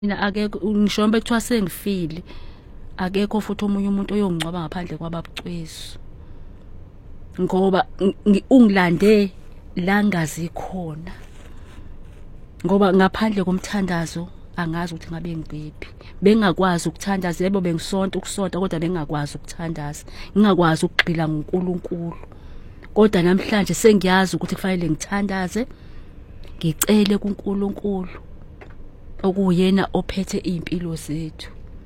mina akekho ngisho mbe kuthiwa sengifile akekho futhi omunye umuntu oyongcwaba ngaphandle kwababucwezu ngoba ungilande la ngazi khona ngoba ngaphandle komthandazo angazi ukuthi ngabe ngibephi bengakwazi ukuthandaza yebo bengisonto ukusonta kodwa bengakwazi ukuthandaza ngingakwazi ukugxila ngoNkulunkulu kodwa namhlanje sengiyazi ukuthi kufanele ngithandaze ngicele kuNkulunkulu okuyena ophethe impilo zethu.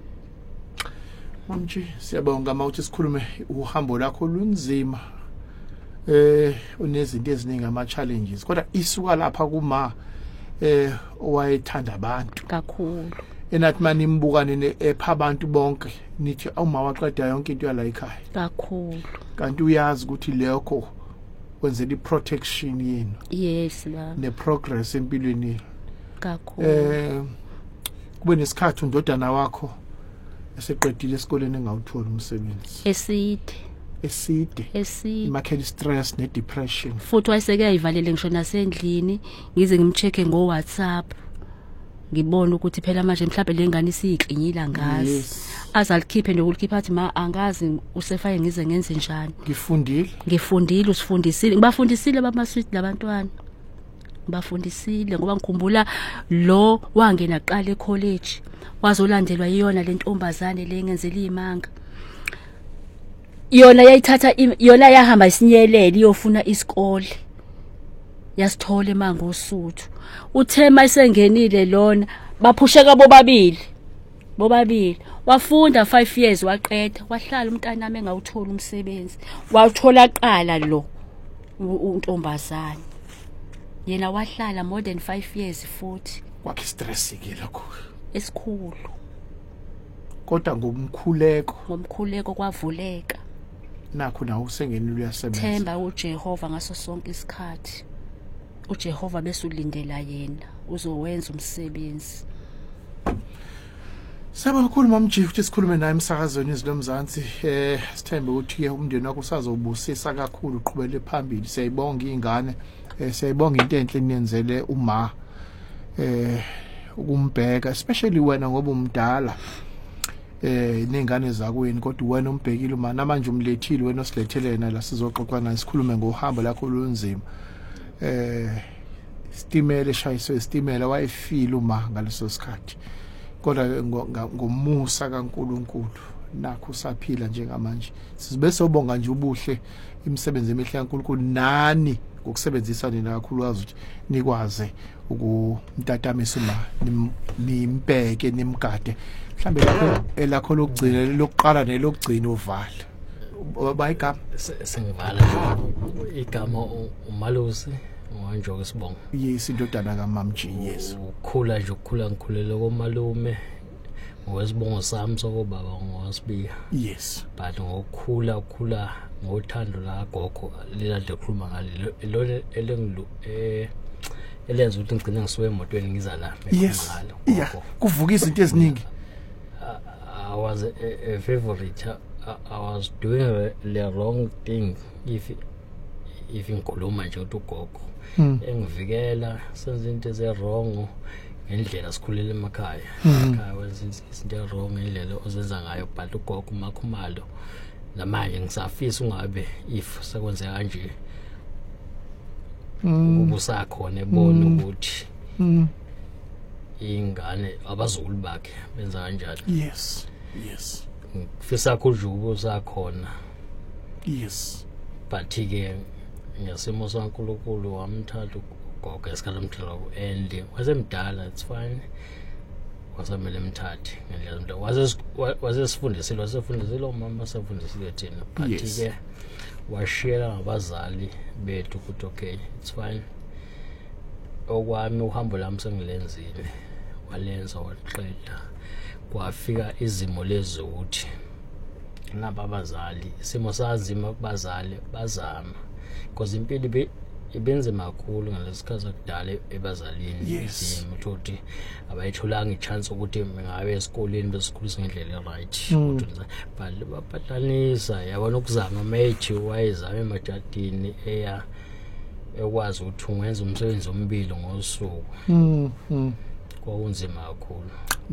Mamji siyabonga mawuthi sikhulume uhambo lakho lunzima unezinto eziningi ama challenges kodwa isuka lapha kuma owayethanda abantu kakhulu enathi mani imbukane epha abantu bonke nithi awuma waqeda yonke into yala ekhaya kakhulu kanti uyazi ukuthi lekho wenzela iprotection yenu yes baba ne progress empilweni kakhulu kube nesikhathi undodana wakho eseqedile esikoleni engawuthola umsebenzi eside imakheli stress ne depression futhi wayeseke yayivalele ngisho nasendlini ngize ngimcheke ngo WhatsApp ngibona ukuthi phela manje mhlawumbe lengane isiyiqinyila ngazi azalikhiphe nokulikhipha athi ma angazi usefaye ngize ngenze njani ngifundile usifundisile ngibafundisile bamasweet labantwana ngibafundisile ngoba ngikhumbula lo wangena qala ecollege wazolandelwa yiyona lentombazane lengenzela imanga yona yayithatha yona yahamba isinyeleli iyofuna isikole yasithola emango osuthu uthema isengenile lona baphusheka bobabili wafunda 5 years waqeda wahlala umntana nami engawuthola umsebenzi wathola qala lo untombazane yena wahlala more than 5 years futhi kwakhe stress lokho esikhulu kodwa ngomkhuleko kwavuleka nakho nawo usengenile uyasebenza themba uJehova ngaso sonke isikhathi uJehova bese ulindela yena uzowenza umsebenzi. Saba kakhulu mamji ukuthi sikhulume naye emsakazweni izilomzansi sithembe ukuthi umndeni wakho usazobusisa kakhulu uqhubele phambili siyayibonga izingane siyayibonga into enhle eniyenzele uma ukumbheka especially wena ngoba umdala nengane zakweni kodwa wena umbhekile uma namanje umlethile wena osilethele yena la sizoxoxa naye sikhulume ngohambo lakho olunzima stimela shayiswe stimela wayefila uma ngaleso sikhathi kodwa ngomusa kaNkuluNkulu nakho usaphila njengamanje sibe sobonga nje ubuhle imisebenzi emihle kaNkuluNkulu nani ngokusebenzisa nina kakhulu wazi ukuthi nikwaze ukumtatamisa uma nimbheke nimgade mhlambe lakho lokugcina lokuqala nelokugcina uvala bayigama sengivala igama uMalusi Njoke Sibonga yes indodana kaMamji yes ukhula nje ukukhula ngikhulele komalume ngokwesibongo sami sokobaba ngosibika yes but ngokukhula ngothando la gogo lilade ukukhuluma ngalelo elengilu elenza ukuthi ngigcine ngisuke emotweni ngiza la ngalo yeah kuvuka izinto eziningi I was a favorite I was doing the wrong thing if ngikhuluma nje ugogo engivikela senze into ezewrong ngendlela sikhulele emakhaya wenza izinto wrong ngendlela ozenza ngayo but ugogo uMakhumalo namanje ngisafisa ungabe if sekwenze kanje ubusakhona ebona ukuthi ingane abazulu bakhe benza kanjani yes ngifisa kujubu usakhona yes but ke ngesimo saNkulunkulu wamthatha ugogo esikhala umthelo and wasemdala it's fine wasamele emthathe ngendlela wasesifundisile umama safundisile thina but ke washiyela ngabazali bethu ukuthi okay it's fine okwami uhambo lami sengilenzile walenza waqeda kwafika izimo lezi ukuthi naba abazali isimo sazima kubazali bazama because impilo ibenze makhulu ngalesikhathi akudala ebazalini ukuthi abayitholanga ichance ukuthi ngabe esikoleni besikhulisa ngendlela right ukuthi baphathanisa yabona ukuzama methi wayezama emajadini ekwazi ukuthi ungenza umsebenzi ombili ngosuku kwakunzima kakhulu.